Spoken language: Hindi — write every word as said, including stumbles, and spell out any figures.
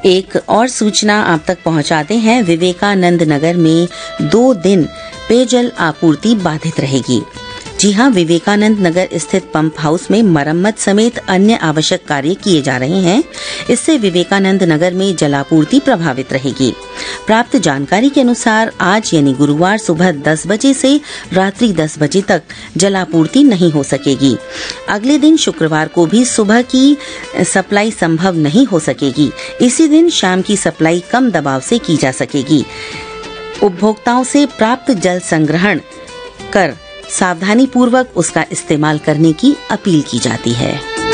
एक और सूचना आप तक पहुंचाते हैं। विवेकानंद नगर में दो दिन पेयजल आपूर्ति बाधित रहेगी। जी हां, विवेकानंद नगर स्थित पंप हाउस में मरम्मत समेत अन्य आवश्यक कार्य किए जा रहे हैं। इससे विवेकानंद नगर में जलापूर्ति प्रभावित रहेगी। प्राप्त जानकारी के अनुसार आज यानी गुरुवार सुबह दस बजे से रात्रि दस बजे तक जलापूर्ति नहीं हो सकेगी। अगले दिन शुक्रवार को भी सुबह की सप्लाई संभव नहीं हो सकेगी। इसी दिन शाम की सप्लाई कम दबाव से की जा सकेगी। उपभोक्ताओं से प्राप्त जल संग्रहण कर सावधानी पूर्वक उसका इस्तेमाल करने की अपील की जाती है।